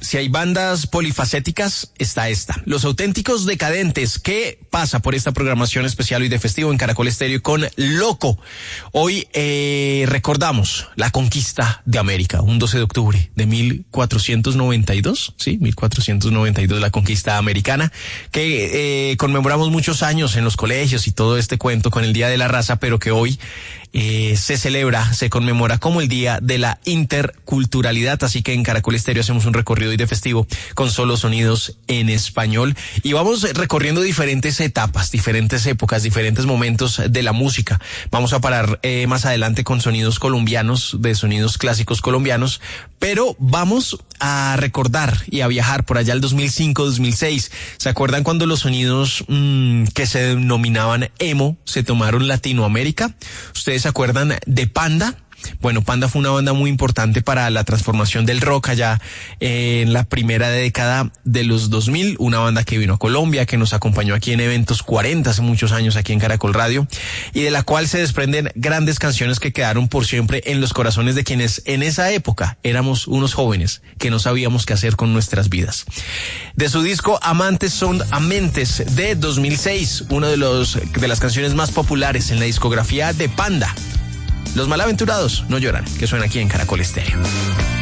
si hay bandas polifacéticas, está esta. Los Auténticos Decadentes. ¿Qué pasa por esta programación especial hoy de festivo en Caracol Estéreo con Loco? Hoy recordamos la conquista de América, un 12 de octubre de 1492, sí, 1492, la conquista americana, que conmemoramos muchos años en los colegios y todo este cuento con el Día de la Raza, pero que hoy se celebra, se conmemora como el Día de la Interculturalidad. Así que en Caracol Estéreo hacemos un recorrido hoy de festivo con solo sonidos en español y vamos recorriendo diferentes etapas, diferentes épocas, diferentes momentos de la música. Vamos a parar más adelante con sonidos colombianos, de sonidos clásicos colombianos, pero vamos a recordar y a viajar por allá al 2005, 2006. ¿Se acuerdan cuando los sonidos que se denominaban emo se tomaron Latinoamérica? ¿Ustedes se acuerdan de Panda? Bueno, Panda fue una banda muy importante para la transformación del rock allá en la primera década de los 2000, una banda que vino a Colombia, que nos acompañó aquí en eventos 40 hace muchos años aquí en Caracol Radio, y de la cual se desprenden grandes canciones que quedaron por siempre en los corazones de quienes en esa época éramos unos jóvenes que no sabíamos qué hacer con nuestras vidas. De su disco Amantes son Amentes de 2006, una de las canciones más populares en la discografía de Panda. Los Malaventurados no lloran, que suena aquí en Caracol Estéreo.